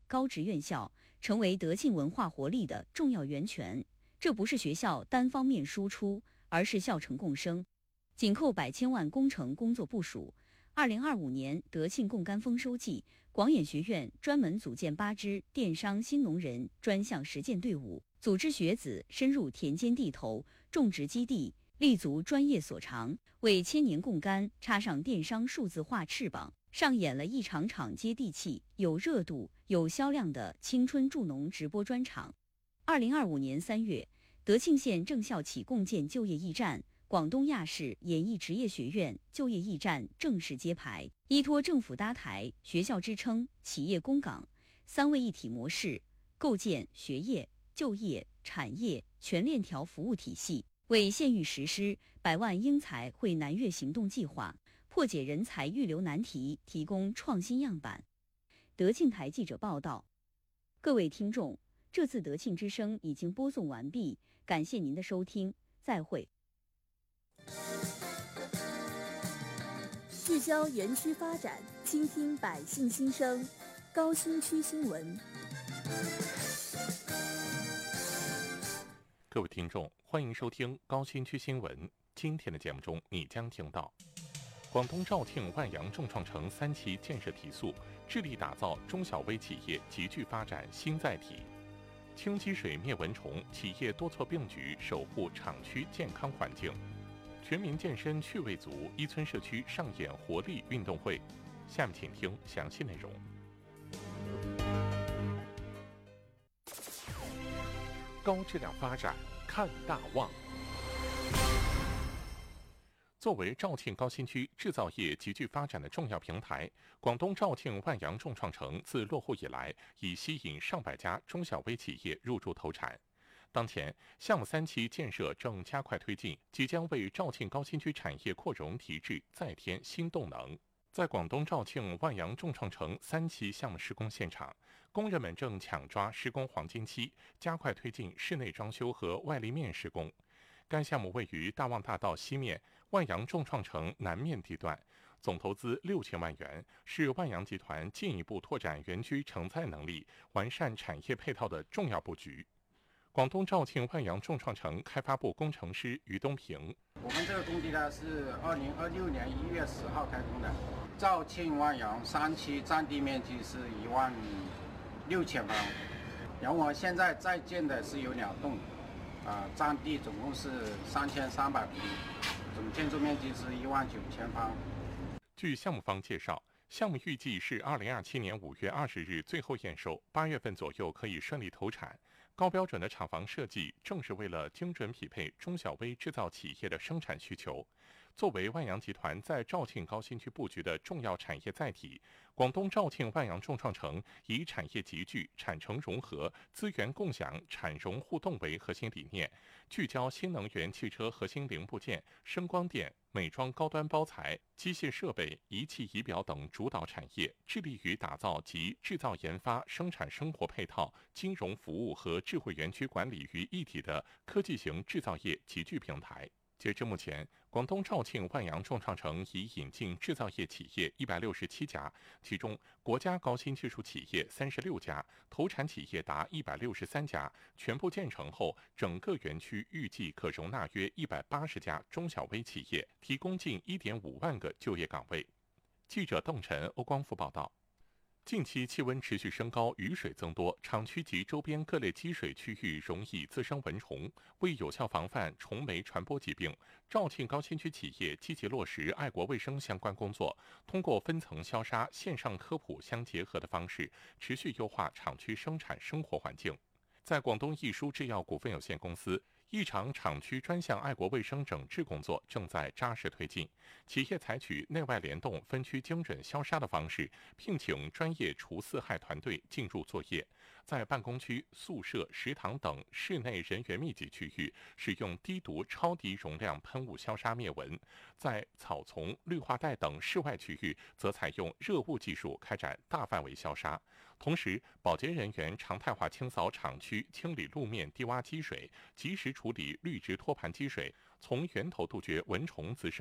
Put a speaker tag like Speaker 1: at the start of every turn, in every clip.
Speaker 1: 高职院校，成为德庆文化活力的重要源泉。这不是学校单方面输出，而是校城共生。紧扣100千万工程工作部署，2025年德庆共甘丰收季，广演学院专门组建8支电商新农人专项实践队伍，组织学子深入田间地头、种植基地，立足专业所长，为千年共甘插上电商数字化翅膀，上演了一场场接地气、有热度、有销量的青春助农直播专场。2025年3月，德庆县正校企共建就业驿站，广东亚市演艺职业学院就业驿站正式揭牌，依托政府搭台、学校支撑、企业攻港3位一体模式，构建学业、就业、产业全链条服务体系，为县域实施100万英才汇南粤行动计划，破解人才预留难题提供创新样板。德庆台记者报道。各位听众，这次德庆之声已经播送完毕，感谢您的收听，再会。
Speaker 2: 聚焦园区发展，倾听百姓心声，高新区新闻。
Speaker 3: 各位听众，欢迎收听高新区新闻。今天的节目中，你将听到广东肇庆万阳众创城3期建设提速，致力打造中小微企业集聚发展新载体；清积水灭蚊虫，企业多措并举，守护厂区健康环境；全民健身趣味足，一村社区上演活力运动会。下面请听详细内容。高质量发展，看大望。作为肇庆高新区制造业集聚发展的重要平台，广东肇庆万阳众创城自落户以来，已吸引上百家中小微企业入驻投产。当前，项目3期建设正加快推进，即将为肇庆高新区产业扩容提质再添新动能。在广东肇庆万阳众创城3期项目施工现场，工人们正抢抓施工黄金期，加快推进室内装修和外立面施工。该项目位于大望大道西面万阳众创城南面地段，总投资6000万元，是万阳集团进一步拓展园区承载能力、完善产业配套的重要布局。广东肇庆万阳众创城开发部工程师于东平：
Speaker 4: 我们这个工地呢是2026年1月10号开工的，肇庆万阳3期占地面积是16000方，然后我现在在建的是有2栋。占地总共是3300平米，总建筑面积是19000方。
Speaker 3: 据项目方介绍，项目预计是2027年5月20日最后验收，8月份左右可以顺利投产。高标准的厂房设计，正是为了精准匹配中小微制造企业的生产需求。作为万阳集团在肇庆高新区布局的重要产业载体，广东肇庆万阳众创城以产业集聚、产城融合、资源共享、产融互动为核心理念，聚焦新能源汽车核心零部件、声光电、美妆高端包材、机械设备、仪器仪表等主导产业，致力于打造集制造研发、生产生活配套、金融服务和智慧园区管理于一体的科技型制造业集聚平台。截至目前，广东肇庆万阳众创城已引进制造业企业167家，其中国家高新技术企业36家，投产企业达163家。全部建成后，整个园区预计可容纳约180家中小微企业，提供近1.5万个就业岗位。记者邓晨、欧光福报道。近期气温持续升高，雨水增多，厂区及周边各类积水区域容易滋生蚊虫。为有效防范虫媒传播疾病，肇庆高新区企业积极落实爱国卫生相关工作，通过分层消杀、线上科普相结合的方式，持续优化厂区生产生活环境。在广东益舒制药股份有限公司，一场厂区专项爱国卫生整治工作正在扎实推进。企业采取内外联动、分区精准消杀的方式，聘请专业除四害团队进入作业，在办公区、宿舍、食堂等室内人员密集区域使用低毒超低容量喷雾消杀灭蚊；在草丛、绿化带等室外区域，则采用热雾技术开展大范围消杀。同时，保洁人员常态化清扫厂区，清理路面低洼积水，及时处理绿植托盘积水，从源头杜绝蚊虫滋生。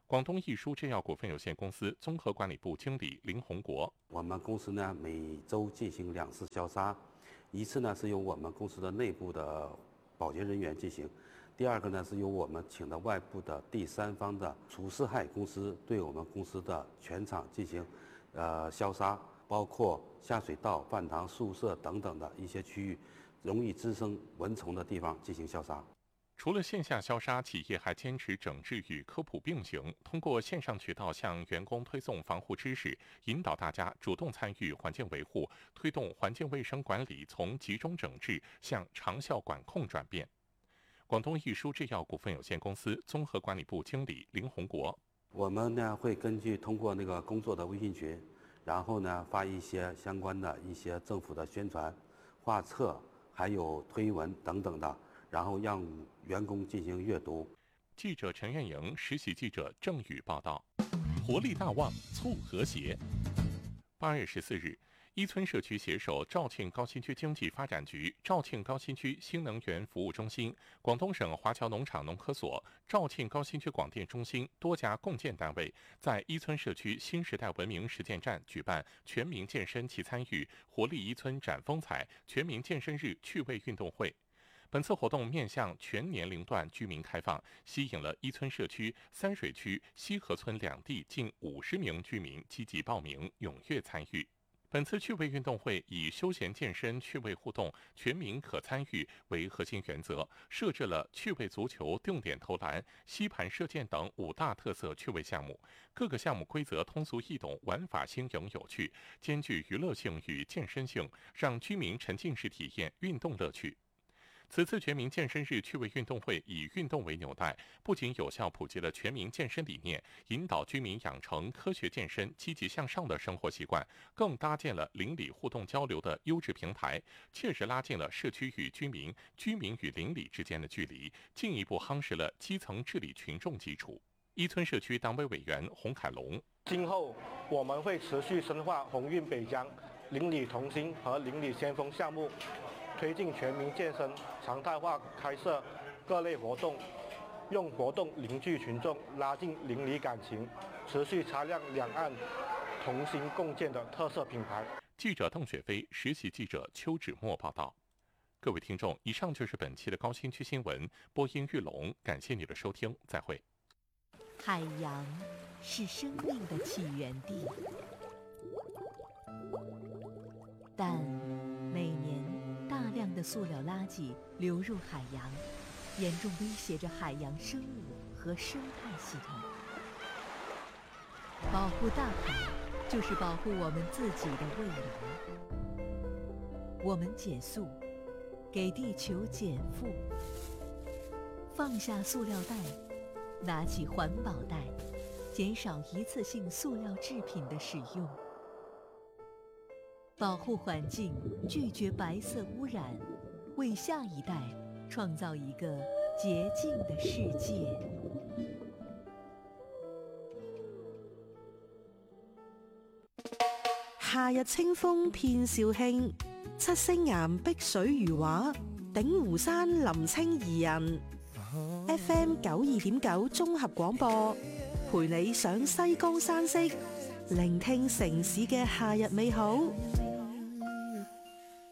Speaker 3: 广东益舒制药股份有限公司综合管理部经理林洪国：
Speaker 5: 我们公司呢每周进行2次消杀，一次呢是由我们公司的内部的保洁人员进行，第二个呢是由我们请的外部的第三方的除四害公司对我们公司的全厂进行消杀，包括下水道、饭堂、宿舍等等的一些区域容易滋生蚊虫的地方进行消杀。
Speaker 3: 除了线下消杀，企业还坚持整治与科普并行，通过线上渠道向员工推送防护知识，引导大家主动参与环境维护，推动环境卫生管理从集中整治向长效管控转变。广东益舒制药股份有限公司综合管理部经理林洪国：
Speaker 5: 我们呢会通过那个工作的微信群，然后呢发一些相关的一些政府的宣传、画册，还有推文等等的，然后让员工进行阅读。
Speaker 3: 记者陈愿莹，实习记者郑宇报道。活力大旺，促和谐。8月14日，伊村社区携手肇庆高新区经济发展局、肇庆高新区新能源服务中心、广东省华侨农场农科所、肇庆高新区广电中心多家共建单位，在伊村社区新时代文明实践站举办全民健身齐参与、活力伊村展风采全民健身日趣味运动会。本次活动面向全年龄段居民开放，吸引了伊村社区、三水区、西河村两地近50名居民积极报名，踊跃参与。本次趣味运动会以休闲健身、趣味互动、全民可参与为核心原则，设置了趣味足球、定点投篮、吸盘射箭等5大特色趣味项目。各个项目规则通俗易懂，玩法新颖有趣，兼具娱乐性与健身性，让居民沉浸式体验运动乐趣。此次全民健身日趣味运动会以运动为纽带，不仅有效普及了全民健身理念，引导居民养成科学健身、积极向上的生活习惯，更搭建了邻里互动交流的优质平台，切实拉近了社区与居民、居民与邻里之间的距离，进一步夯实了基层治理群众基础。伊村社区党委委员洪凯龙：
Speaker 6: 今后我们会持续深化鸿运北疆、邻里同心和邻里先锋项目，推进全民健身，常态化开设各类活动，用活动凝聚群众，拉近邻里感情，持续擦亮两岸同心共建的特色品牌。
Speaker 3: 记者邓雪飞，实习记者邱芷墨报道。各位听众，以上就是本期的高新区新闻，播音玉龙，感谢你的收听，再会。
Speaker 7: 海洋是生命的起源地，但每年大量的塑料垃圾流入海洋，严重威胁着海洋生物和生态系统。保护大海，就是保护我们自己的未来。我们减速，给地球减负，放下塑料袋，拿起环保袋，减少一次性塑料制品的使用。保护环境，拒绝白色污染，为下一代创造一个洁净的世界。
Speaker 8: 夏日清風遍肇慶，七星岩碧水如畫，鼎湖山林清怡人。FM 92.9綜合廣播，陪你上西江山色，聆聽城市嘅夏日美好。